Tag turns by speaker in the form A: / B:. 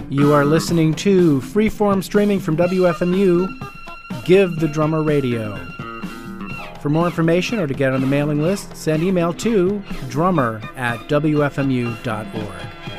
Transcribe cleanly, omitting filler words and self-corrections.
A: You are listening to freeform streaming from WFMU, Give the Drummer Radio. For more information or to get on the mailing list, send email to drummer@wfmu.org.